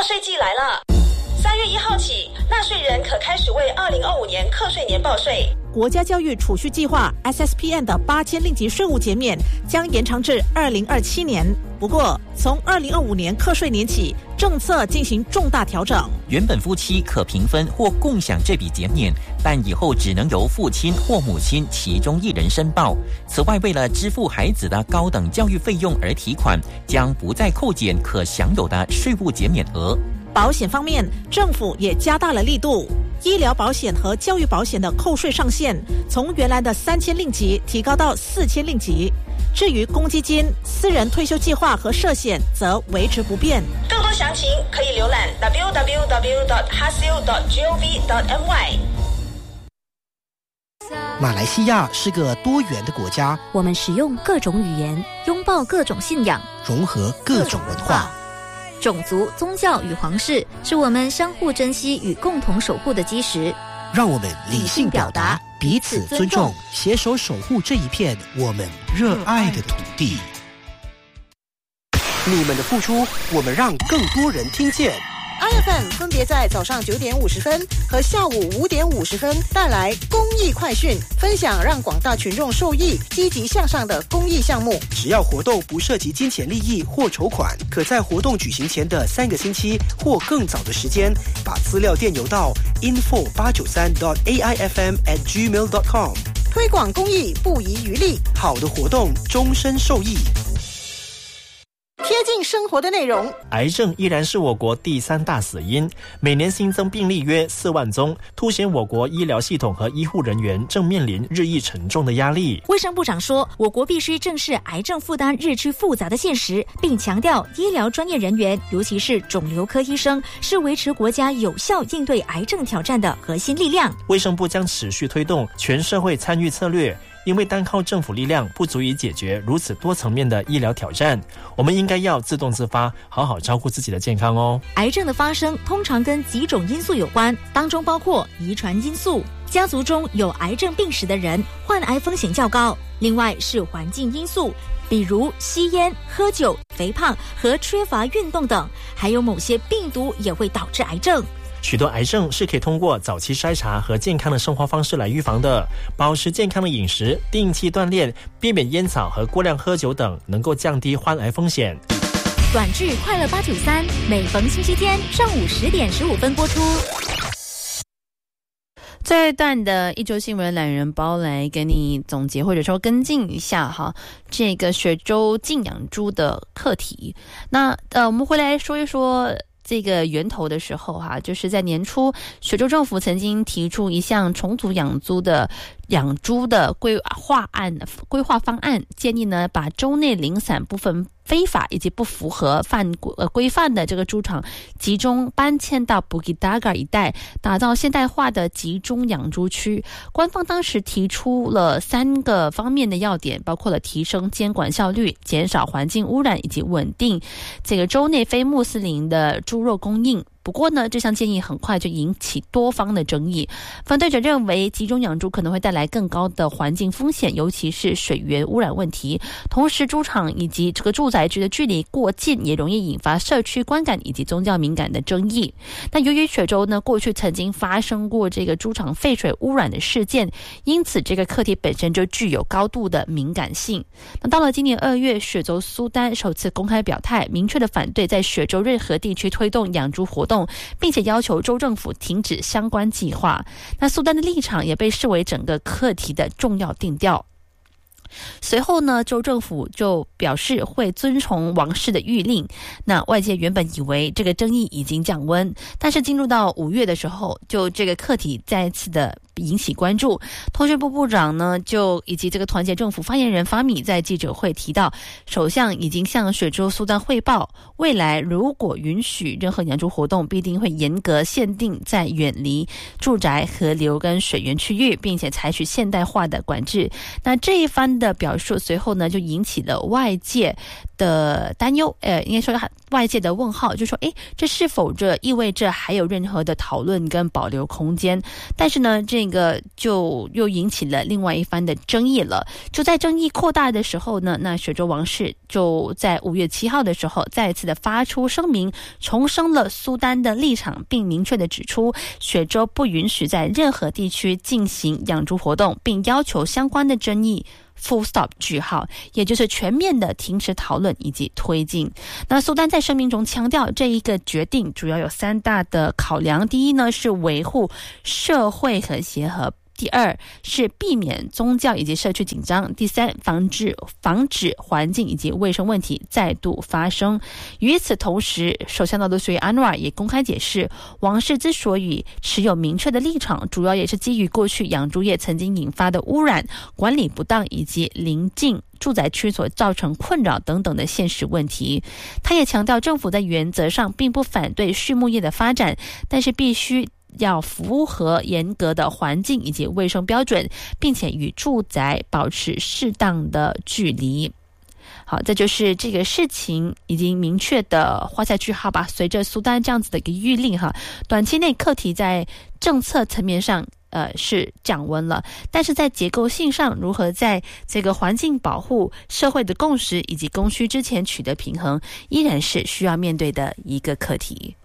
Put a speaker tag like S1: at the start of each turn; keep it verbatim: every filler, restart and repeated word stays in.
S1: 税季来了，三月一号起，纳税人可开始为二零二五年课税年报税。
S2: 国家教育储蓄计划 S S P N 的八千令吉税务减免将延长至二零二七年。不过，从二零二五年课税年起，政策进行重大调整。
S3: 原本夫妻可平分或共享这笔减免，但以后只能由父亲或母亲其中一人申报。此外，为了支付孩子的高等教育费用而提款，将不再扣减可享有的税务减免额。
S2: 保险方面，政府也加大了力度。医疗保险和教育保险的扣税上限从原来的三千令吉提高到四千令吉。至于公积金、私人退休计划和社险则维持不变。
S1: 更多详情可以浏览 w w w dot h a s i l dot gov dot m y。
S4: 马来西亚是个多元的国家，
S5: 我们使用各种语言，拥抱各种信仰，
S4: 融合各种文化。
S5: 种族、宗教与皇室是我们相互珍惜与共同守护的基石。
S4: 让我们理性表达，彼此尊重，携手守护这一片我们热爱的土地。你们的付出，我们让更多人听见。
S6: I F M 分别在早上九点五十分和下午五点五十分带来公益快讯，分享让广大群众受益、积极向上的公益项目。
S4: 只要活动不涉及金钱利益或筹款，可在活动举行前的三个星期或更早的时间，把资料电邮到 info 八九三 dot a i f m at gmail dot com。
S6: 推广公益不遗余力，
S4: 好的活动终身受益。
S6: 贴近生活的内容。
S7: 癌症依然是我国第三大死因，每年新增病例约四万宗，凸显我国医疗系统和医护人员正面临日益沉重的压力。
S5: 卫生部长说，我国必须正视癌症负担日趋复杂的现实，并强调医疗专业人员，尤其是肿瘤科医生，是维持国家有效应对癌症挑战的核心力量。
S7: 卫生部将持续推动全社会参与策略，因为单靠政府力量不足以解决如此多层面的医疗挑战，我们应该要自动自发，好好照顾自己的健康哦。
S5: 癌症的发生通常跟几种因素有关，当中包括遗传因素，家族中有癌症病史的人患癌风险较高；另外是环境因素，比如吸烟、喝酒、肥胖和缺乏运动等，还有某些病毒也会导致癌症。
S7: 许多癌症是可以通过早期筛查和健康的生活方式来预防的，保持健康的饮食，定期锻炼，避免烟草和过量喝酒等，能够降低患癌风险。
S5: 短剧快乐八九三，每逢星期天上午十点十五分播出。
S8: 最后一段的一周新闻懒人包来给你总结或者说跟进一下哈，这个雪州禁养猪的课题。那呃，我们回来说一说这个源头的时候哈，就是在年初，雪州政府曾经提出一项重组养猪的养猪的规划案规划方案，建议呢把州内零散部分非法以及不符合范呃规范的这个猪场集中搬迁到 Bukit Dagar 一带，打造现代化的集中养猪区。官方当时提出了三个方面的要点，包括了提升监管效率、减少环境污染以及稳定这个州内非穆斯林的猪肉供应。不过呢，这项建议很快就引起多方的争议。反对者认为集中养猪可能会带来更高的环境风险，尤其是水源污染问题。同时，猪场以及这个住宅区的距离过近，也容易引发社区观感以及宗教敏感的争议。那由于雪州呢过去曾经发生过这个猪场废水污染的事件，因此这个课题本身就具有高度的敏感性。那到了今年二月，雪州苏丹首次公开表态，明确的反对在雪州任何地区推动养猪活动，并且要求州政府停止相关计划。那苏丹的立场也被视为整个课题的重要定调。随后呢，州政府就表示会遵从王室的谕令。那外界原本以为这个争议已经降温，但是进入到五月的时候，就这个课题再次的引起关注。通讯部部长呢，就以及这个团结政府发言人法米在记者会提到，首相已经向雪州苏丹汇报，未来如果允许任何养猪活动，必定会严格限定在远离住宅、河流跟水源区域，并且采取现代化的管制。那这一番的表述随后呢，就引起了外界的担忧，呃，应该说外界的问号，就说诶，这是否这意味着还有任何的讨论跟保留空间？但是呢，这个就又引起了另外一番的争议了。就在争议扩大的时候呢，那雪州王室就在五月七号的时候再一次的发出声明，重申了苏丹的立场，并明确的指出雪州不允许在任何地区进行养猪活动，并要求相关的争议full stop 句号，也就是全面的停止讨论以及推进。那苏丹在声明中强调，这一个决定主要有三大的考量。第一呢，是维护社会和谐和第二是避免宗教以及社区紧张，第三防止防止环境以及卫生问题再度发生。与此同时，首相纳鲁苏伊安瓦也公开解释，王室之所以持有明确的立场，主要也是基于过去养猪业曾经引发的污染、管理不当以及邻近住宅区所造成困扰等等的现实问题。他也强调，政府在原则上并不反对畜牧业的发展，但是必须要符合严格的环境以及卫生标准，并且与住宅保持适当的距离。好，这就是这个事情已经明确的画下句号吧。随着苏丹这样子的一个谕令哈，短期内课题在政策层面上呃是降温了，但是在结构性上，如何在这个环境保护、社会的共识以及供需之前取得平衡，依然是需要面对的一个课题。